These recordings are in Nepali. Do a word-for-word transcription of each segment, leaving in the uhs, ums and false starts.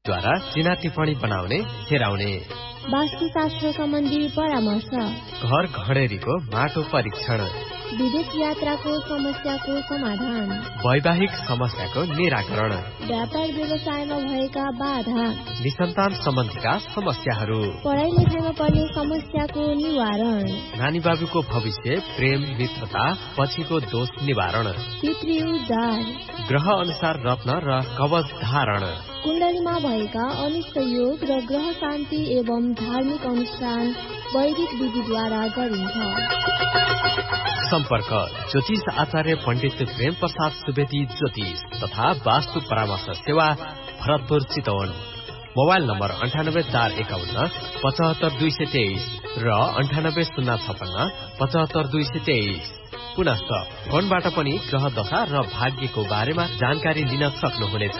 द्वारा चिना टिप्पणी बनाउने खेराउने वास्तुशास्त्र सम्बन्धी परामर्श घर घडेरीको माटो परीक्षण विदेश यात्राको समस्याको समाधान वैवाहिक समस्याको निराकरण व्यापार व्यवसायमा भएका बाधा निसन्तान सम्बन्धीका समस्याहरू पढाइ लेखाइमा पर्ने समस्याको निवारण नानी बाबुको भविष्य प्रेम मित्रता पछिको दोष निवारण पितृ उद्धार ग्रह अनुसार रत्न र कवच धारण कुण्डलीमा भएका अनिष्ट योग र ग्रह शान्ति एवं धार्मिक अनुष्ठान वैदिक विधिद्वारा गरिन्छ। सम्पर्क ज्योतिष आचार्य पण्डित प्रेम प्रसाद सुवेदी ज्योतिष तथा वास्तु परामर्श सेवा भरतपुर चितवन। मोबाइल नम्बर अन्ठानब्बे चार एकाउन्न पचहत्तर दुई सय तेइस र अन्ठानब्बे शून्य छपन्न पचहत्तर दुई सय तेइस। पुनश्च फोनबाट पनि ग्रह दशा र भाग्यको बारेमा जानकारी लिन सक्नुहुनेछ।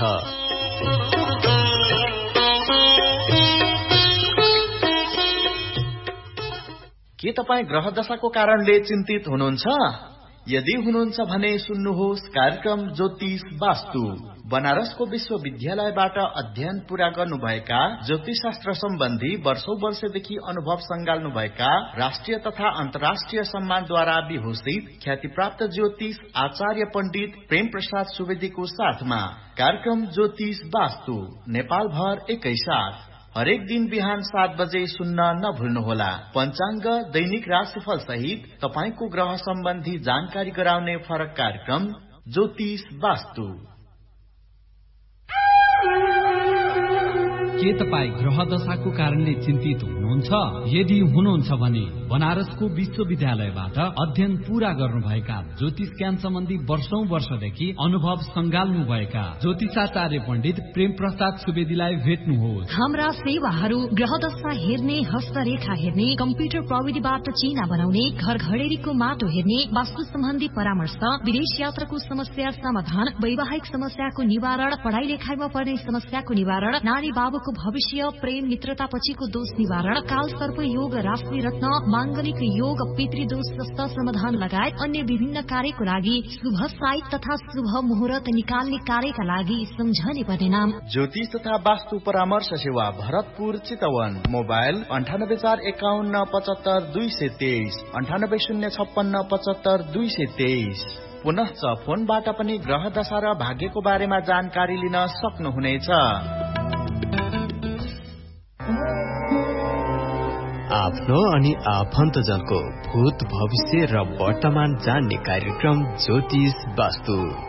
के तपाईँ ग्रह दशाको कारणले चिन्तित हुनुहुन्छ? यदि हुनुहुन्छ भने सुन्नुहोस् कार्यक्रम ज्योतिष वास्तु। बनारसको विश्वविद्यालयबाट अध्ययन पूरा गर्नुभएका ज्योतिषशास्त्र सम्बन्धी वर्षौं वर्षदेखि अनुभव संगाल्नुभएका राष्ट्रिय तथा अन्तर्राष्ट्रिय सम्मानद्वारा विभूषित ख्यातिप्राप्त ज्योतिष आचार्य पण्डित प्रेम प्रसाद सुवेदीको साथमा कार्यक्रम ज्योतिष वास्तु नेपाल भर एकैसाथ हरेक दिन बिहान सात बजे सुन्न नभुल्नुहोला। पञ्चाङ्ग दैनिक राशिफल सहित तपाईको ग्रह सम्बन्धी जानकारी गराउने फरक कार्यक्रम ज्योतिष वास्तु। के तपाईँ ग्रह दशाको कारणले चिन्तित हुनुहुन्छ? यदि हुनुहुन्छ भने बनारसको विश्वविद्यालयबाट अध्ययन पूरा गर्नुभएका ज्योतिष ज्ञान सम्बन्धी वर्षौं वर्षदेखि अनुभव संगाल्नुभएका ज्योतिषाचार्य पण्डित प्रेम प्रसाद सुवेदीलाई भेट्नुहोस्। हाम्रा सेवाहरू ग्रह दशा हेर्ने, हस्तरेखा हेर्ने, कम्प्युटर प्रविधिबाट चिना बनाउने, घर घडेरीको माटो हेर्ने, वास्तु सम्बन्धी परामर्श, विदेश यात्राको समस्या समाधान, वैवाहिक समस्याको निवारण, पढाइ लेखाइमा पर्ने समस्याको निवारण, नानी बाबुको भविष्य, प्रेम मित्रता पछिको दोष निवारण, काल सर्प योग, राशि रत्न, मांगलिक योग, पितृदोष जस्ता समाधान लगायत अन्य विभिन्न कार्यको लागि शुभ साइत तथा शुभ मुहूर्त निकाल्ने कार्यका लागि सम्झने पर्ने नाम ज्योतिष तथा वास्तु परामर्श सेवा भरतपुर चितवन। मोबाइल अन्ठानब्बे चार एकाउन्न पचहत्तर दुई सय तेइस अन्ठानब्बे शून्य छप्पन्न पचहत्तर दुई सय तेइस। पुनश्च फोनबाट पनि ग्रह दशा र भाग्यको बारेमा जानकारी लिन सक्नुहुनेछ। आफ्नो अनि आफन्तजनको भूत भविष्य र वर्तमान जान्ने कार्यक्रम ज्योतिष वास्तु।